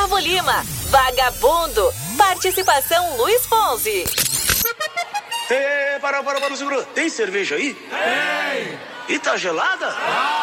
Gustavo Lima. Vagabundo. Participação Luiz Fonsi. Para, segura. Tem cerveja aí? Tem. E tá gelada?